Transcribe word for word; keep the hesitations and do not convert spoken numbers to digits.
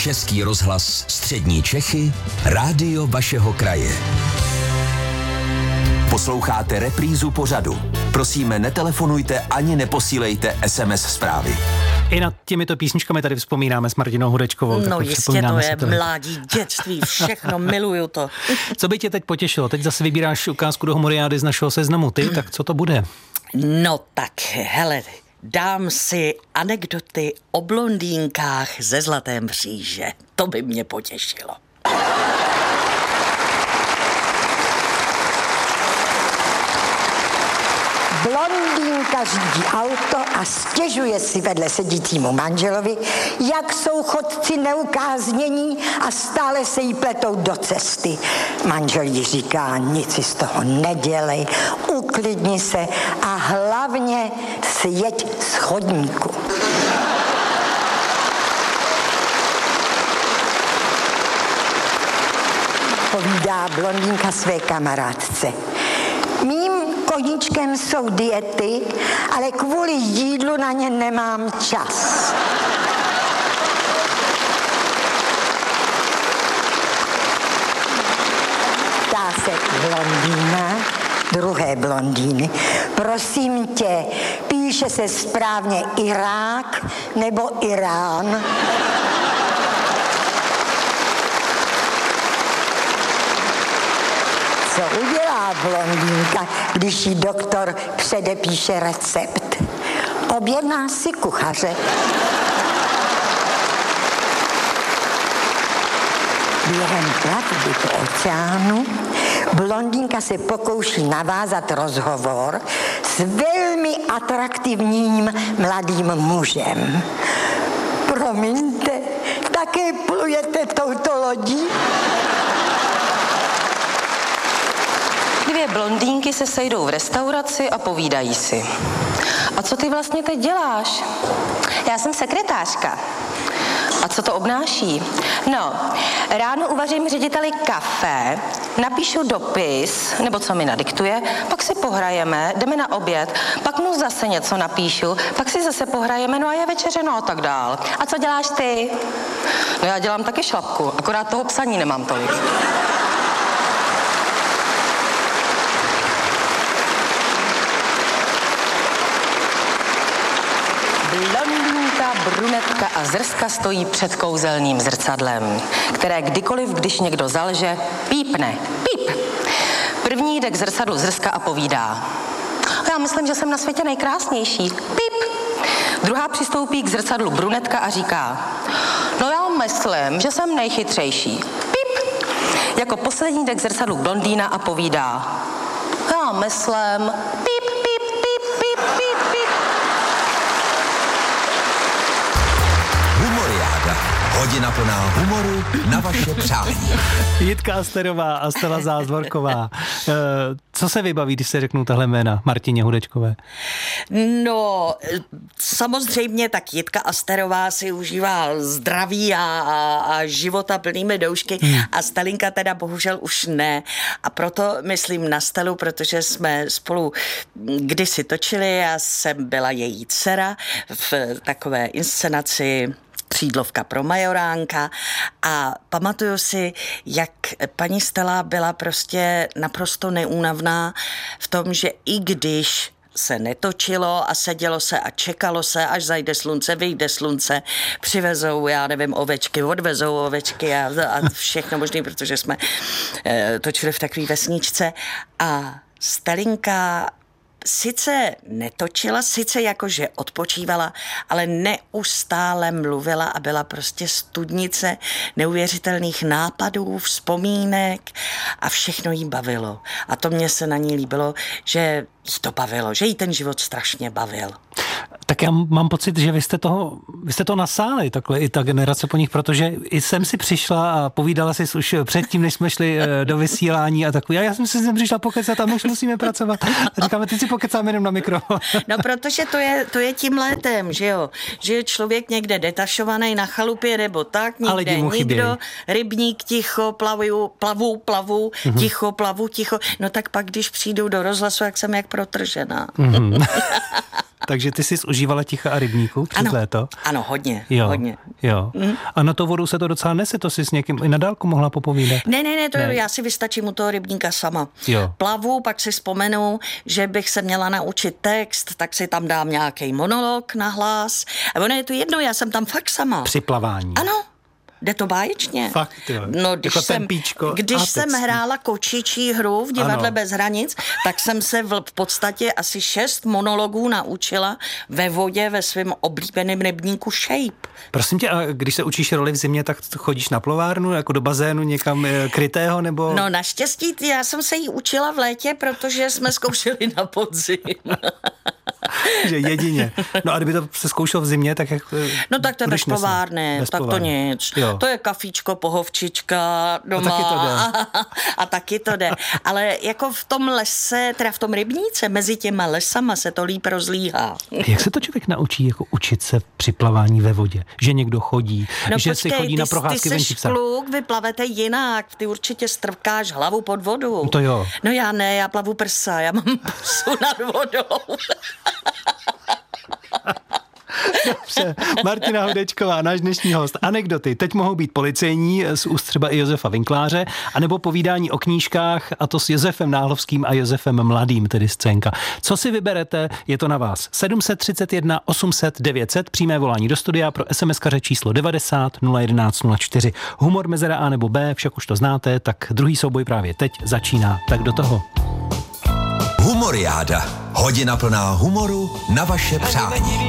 Český rozhlas Střední Čechy, rádio vašeho kraje. Posloucháte reprízu pořadu. Prosíme, netelefonujte ani neposílejte es em es zprávy. I nad těmito písničkami tady vzpomínáme s Martinou Hudečkovou. No jistě, to je to mládí, dětství, všechno, miluju to. Co by tě teď potěšilo? Teď zase vybíráš ukázku do humoriády z našeho seznamu. Ty, tak co to bude? No tak, hele, dám si anekdoty o blondýnkách ze Zlaté mříže. To by mě potěšilo. Blondýnka řídí auto a stěžuje si vedle sedícímu manželovi, jak jsou chodci neukáznění a stále se jí pletou do cesty. Manžel jí říká, nic si z toho nedělej, uklidni se a hlavně sjeď z chodníku. Povídá blondýnka své kamarádce. Mým koníčkem jsou diety, ale kvůli jídlu na ně nemám čas. Ptá se blondýna druhé blondýny. Prosím tě, píše se správně Irák nebo Irán? Co udělá blondýnka, když jí doktor předepíše recept? Objedná si kuchaře. Během plavby po oceánu blondýnka se pokouší navázat rozhovor s velmi atraktivním mladým mužem. Promiňte, také plujete touto lodí? Dvě blondýnky se sejdou v restauraci a povídají si. A co ty vlastně teď děláš? Já jsem sekretářka. A co to obnáší? No, ráno uvařím řediteli kafe, napíšu dopis, nebo co mi nadiktuje, pak si pohrajeme, jdeme na oběd, pak mu zase něco napíšu, pak si zase pohrajeme, no a je večeře, no a tak dál. A co děláš ty? No já dělám taky šlapku, akorát toho psaní nemám tolik. Blondýnka, brunetka a zrska stojí před kouzelným zrcadlem, které kdykoliv, když někdo zalže, pípne. Píp! První jde k zrcadlu zrska a povídá. Já myslím, že jsem na světě nejkrásnější. Píp! Druhá přistoupí k zrcadlu brunetka a říká. No já myslím, že jsem nejchytřejší. Píp! Jako poslední jde k zrcadlu blondýna a povídá. Já myslím, píp, píp, píp, píp, píp, píp. Hodina plná humoru na vaše přání. Jitka Asterová a Stella Zázvorková. Co se vybaví, když se řeknou tahle jména Martině Hudečkové? No, samozřejmě tak Jitka Asterová si užívá zdraví a, a, a života plnými doušky hmm. a Stelinka teda bohužel už ne. A proto myslím na Stelu, protože jsme spolu kdysi točili, já jsem byla její dcera v takové inscenaci Křídlovka pro majoránka a pamatuju si, jak paní Stella byla prostě naprosto neúnavná v tom, že i když se netočilo a sedělo se a čekalo se, až zajde slunce, vyjde slunce, přivezou, já nevím, ovečky, odvezou ovečky a, a všechno možné, protože jsme e, točili v takové vesničce a Stelinka sice netočila, sice jakože odpočívala, ale neustále mluvila a byla prostě studnice neuvěřitelných nápadů, vzpomínek a všechno jí bavilo. A to mě se na ní líbilo, že jí to bavilo, že jí ten život strašně bavil. Tak já mám pocit, že vy jste toho, vy jste to nasáli, takhle i ta generace po nich, protože i jsem si přišla a povídala si už předtím, než jsme šli do vysílání a takový. A já jsem si sem přišla pokecat a my už musíme pracovat. A říkáme, teď si pokecáme jenom na mikrofon. No, protože to je, to je tím létem, že jo? Že je člověk někde detašovaný na chalupě nebo tak, někde nikdo, rybník ticho, plavu, plavu, plavu, mm-hmm. ticho, plavu, ticho. No tak pak, když přijdou do rozhlasu, jak jsem jak protržená. Mm-hmm. Takže ty jsi užívala ticha a rybníku přes ano, léto? Ano, hodně, jo, hodně. Jo. Mm. A na to vodu se to docela nese, to si s někým i na dálku mohla popovídat? Ne, ne, ne, to ne. Je, já si vystačím u toho rybníka sama. Jo. Plavu, pak si vzpomenu, že bych se měla naučit text, tak si tam dám nějaký monolog na hlas. A ono je to jedno, já jsem tam fakt sama. Při plavání. Ano. Jde to báječně. Fakt, jo. No, když jako jsem, tempíčko když jsem hrála kočičí hru v Divadle ano. bez hranic, tak jsem se v, v podstatě asi šest monologů naučila ve vodě ve svém oblíbeném rybníku Shape. Prosím tě, a když se učíš roli v zimě, tak chodíš na plovárnu, jako do bazénu někam krytého, nebo? No naštěstí, já jsem se jí učila v létě, protože jsme zkoušeli na podzim. Že jedině. No a kdyby to se zkoušel v zimě, tak jak... No tak to je bez plovárny, tak to nic. Jo. To je kafíčko, pohovčička doma. A taky to jde. A, a taky to jde. Ale jako v tom lese, teda v tom rybníce, mezi těma lesama se to líp rozlíhá. Jak se to člověk naučí jako učit se při plavání ve vodě? Že někdo chodí, no že počkej, si chodí ty, na procházky venčí psa. Ty jsi kluk, vy plavete jinak, ty určitě strvkáš hlavu pod vodu. No to jo. No já ne, já plavu prsa, já mám pusu nad vodou. Dobře, Martina Hudečková, náš dnešní host. Anekdoty teď mohou být policejní z úst třeba i Josefa Vinkláře, anebo povídání o knížkách, a to s Josefem Náhlovským a Josefem Mladým, tedy scénka. Co si vyberete, je to na vás. sedm set třicet jedna osm set devět set, přímé volání do studia, pro es em eskaře číslo devadesát nula jedenáct nula čtyři. Humor mezera A nebo B, však už to znáte, tak druhý souboj právě teď začíná. Tak do toho. Humoriáda. Hodina plná humoru na vaše přání.